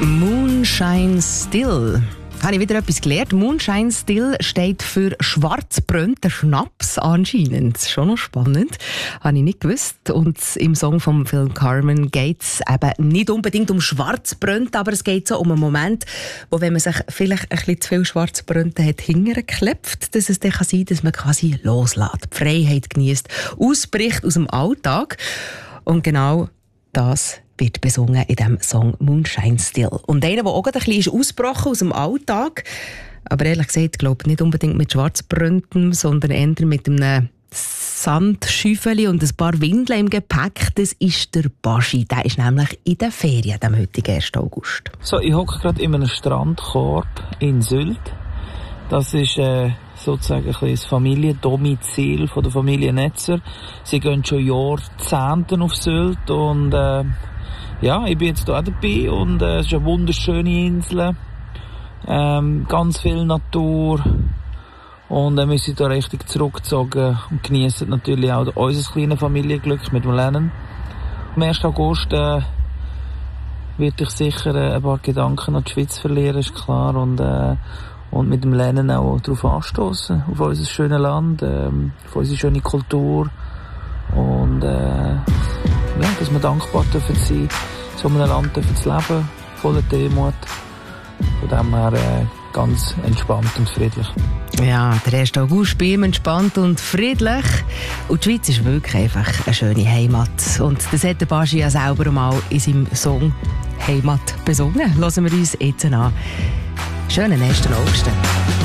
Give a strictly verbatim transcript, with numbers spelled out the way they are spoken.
Moonshine Still. Habe ich wieder etwas gelernt. Moonshine Still steht für schwarzbrünnter Schnaps anscheinend. Schon noch spannend. Habe ich nicht gewusst. Und im Song vom Film Carmen geht es eben nicht unbedingt um schwarzbrünnt, aber es geht so um einen Moment, wo, wenn man sich vielleicht ein bisschen zu viel schwarzbrünnt hat, hingeklebt, dass es dann sein kann, dass man quasi loslässt, die Freiheit genießt, ausbricht aus dem Alltag. Und genau das wird besungen in diesem Song Moonshine Still. Und einer, der auch gerade ein bisschen ausgebrochen aus dem Alltag, aber ehrlich gesagt, glaube nicht unbedingt mit Schwarzbrüntem, sondern eher mit einem Sandschüffeli und ein paar Windeln im Gepäck. Das ist der Baschi. Der ist nämlich in den Ferien am heutigen ersten August. So, ich hocke gerade in einem Strandkorb in Sylt. Das ist äh, sozusagen ein bisschen das Familiendomizil von der Familie Netzer. Sie gehen schon Jahrzehnte auf Sylt und äh, ja, ich bin jetzt hier auch dabei und äh, es ist eine wunderschöne Insel, ähm, ganz viel Natur und äh, wir sind hier richtig zurückgezogen und genießen natürlich auch unser kleines Familienglück mit dem Lennon. Am ersten August äh, werde ich sicher äh, ein paar Gedanken an die Schweiz verlieren, ist klar, und, äh, und mit dem Lennon auch darauf anstoßen, auf unser schönes Land, äh, auf unsere schöne Kultur und äh, ja, dass wir dankbar dürfen sein, so einem Land dürfen zu leben, voller Demut. Von dem her äh, ganz entspannt und friedlich. Ja, der erste August bei ihm entspannt und friedlich. Und die Schweiz ist wirklich einfach eine schöne Heimat. Und das hat der Baschi ja selber mal in seinem Song Heimat besungen. Hören wir uns jetzt an. Schönen ersten August.